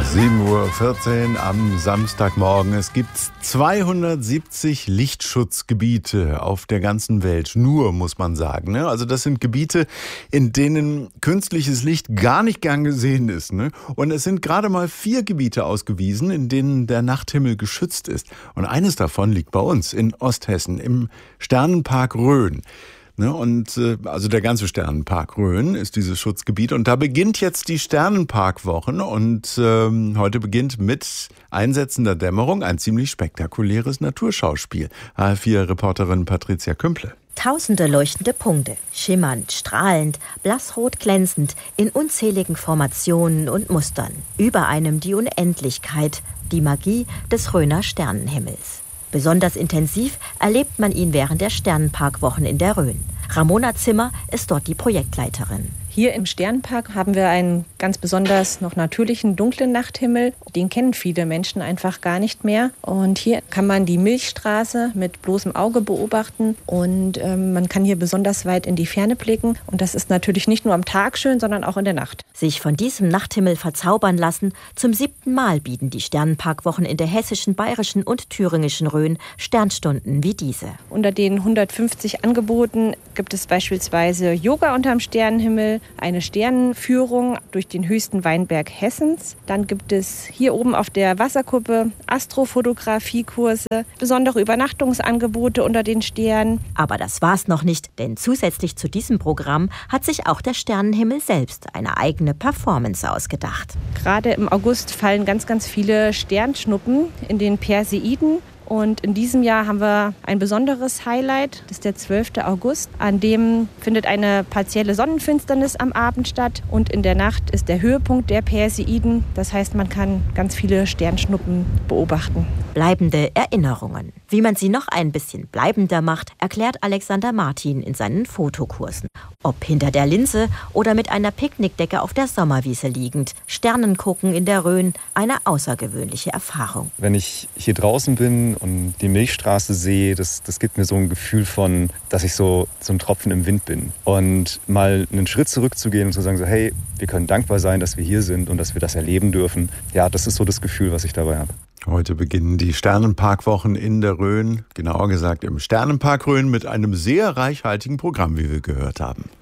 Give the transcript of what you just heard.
7:14 Uhr am Samstagmorgen. Es gibt 270 Lichtschutzgebiete auf der ganzen Welt. Nur, muss man sagen. Ne? Also das sind Gebiete, in denen künstliches Licht gar nicht gern gesehen ist. Ne? Und es sind gerade mal 4 Gebiete ausgewiesen, in denen der Nachthimmel geschützt ist. Und eines davon liegt bei uns in Osthessen, im Sternenpark Rhön. Also der ganze Sternenpark Rhön ist dieses Schutzgebiet. Und da beginnt jetzt die Sternenparkwochen. Und heute beginnt mit einsetzender Dämmerung ein ziemlich spektakuläres Naturschauspiel. HR4-Reporterin Patricia Kümple. Tausende leuchtende Punkte, schimmernd, strahlend, blassrot glänzend, in unzähligen Formationen und Mustern. Über einem die Unendlichkeit, die Magie des Rhöner Sternenhimmels. Besonders intensiv erlebt man ihn während der Sternenparkwochen in der Rhön. Ramona Zimmer ist dort die Projektleiterin. Hier im Sternenpark haben wir einen ganz besonders noch natürlichen, dunklen Nachthimmel. Den kennen viele Menschen einfach gar nicht mehr. Und hier kann man die Milchstraße mit bloßem Auge beobachten. Und man kann hier besonders weit in die Ferne blicken. Und das ist natürlich nicht nur am Tag schön, sondern auch in der Nacht. Sich von diesem Nachthimmel verzaubern lassen, zum 7. Mal bieten die Sternenparkwochen in der hessischen, bayerischen und thüringischen Rhön Sternstunden wie diese. Unter den 150 Angeboten gibt es beispielsweise Yoga unterm Sternenhimmel, eine Sternenführung durch den höchsten Weinberg Hessens. Dann gibt es hier oben auf der Wasserkuppe Astrofotografiekurse, besondere Übernachtungsangebote unter den Sternen. Aber das war's noch nicht, denn zusätzlich zu diesem Programm hat sich auch der Sternenhimmel selbst eine eigene Performance ausgedacht. Gerade im August fallen ganz, ganz viele Sternschnuppen in den Perseiden. Und in diesem Jahr haben wir ein besonderes Highlight, das ist der 12. August. An dem findet eine partielle Sonnenfinsternis am Abend statt. Und in der Nacht ist der Höhepunkt der Perseiden. Das heißt, man kann ganz viele Sternschnuppen beobachten. Bleibende Erinnerungen. Wie man sie noch ein bisschen bleibender macht, erklärt Alexander Martin in seinen Fotokursen. Ob hinter der Linse oder mit einer Picknickdecke auf der Sommerwiese liegend. Sternen gucken in der Rhön, eine außergewöhnliche Erfahrung. Wenn ich hier draußen bin und die Milchstraße sehe, das gibt mir so ein Gefühl von, dass ich so ein Tropfen im Wind bin. Und mal einen Schritt zurückzugehen und zu sagen, so, hey, wir können dankbar sein, dass wir hier sind und dass wir das erleben dürfen. Ja, das ist so das Gefühl, was ich dabei habe. Heute beginnen die Sternenparkwochen in der Rhön, genauer gesagt im Sternenpark Rhön, mit einem sehr reichhaltigen Programm, wie wir gehört haben.